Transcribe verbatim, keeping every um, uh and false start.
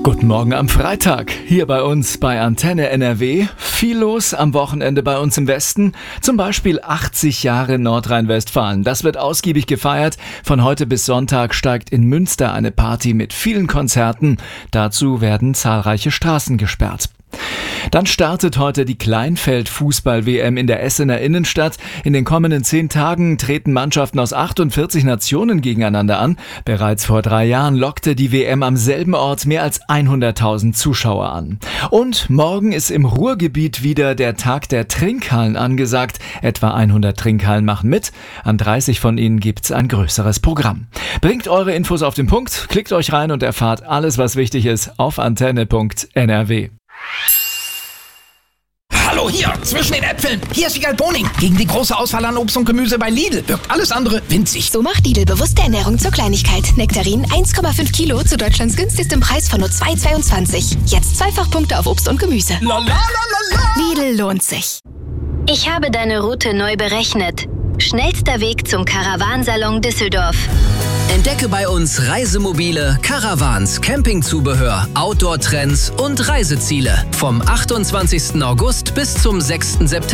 Guten Morgen am Freitag, hier bei uns bei Antenne N R W. Viel los am Wochenende bei uns im Westen. Zum Beispiel achtzig Jahre Nordrhein-Westfalen. Das wird ausgiebig gefeiert. Von heute bis Sonntag steigt in Münster eine Party mit vielen Konzerten. Dazu werden zahlreiche Straßen gesperrt. Dann startet heute die Kleinfeld-Fußball-W M in der Essener Innenstadt. In den kommenden zehn Tagen treten Mannschaften aus achtundvierzig Nationen gegeneinander an. Bereits vor drei Jahren lockte die W M am selben Ort mehr als hunderttausend Zuschauer an. Und morgen ist im Ruhrgebiet wieder der Tag der Trinkhallen angesagt. Etwa hundert Trinkhallen machen mit. An dreißig von ihnen gibt's ein größeres Programm. Bringt eure Infos auf den Punkt, klickt euch rein und erfahrt alles, was wichtig ist auf antenne punkt n r w. Hallo, hier, zwischen den Äpfeln. Hier ist Wiegald Boning. Gegen die große Auswahl an Obst und Gemüse bei Lidl wirkt alles andere winzig. So macht Lidl bewusste Ernährung zur Kleinigkeit. Nektarin eins Komma fünf Kilo zu Deutschlands günstigstem Preis von nur zwei Komma zweiundzwanzig. Jetzt Zweifachpunkte auf Obst und Gemüse. La, la, la, la, la. Lidl lohnt sich. Ich habe deine Route neu berechnet. Schnellster Weg zum Caravansalon Düsseldorf. Entdecke bei uns Reisemobile, Caravans, Campingzubehör, Outdoor-Trends und Reiseziele. Vom achtundzwanzigsten August bis zum sechsten September.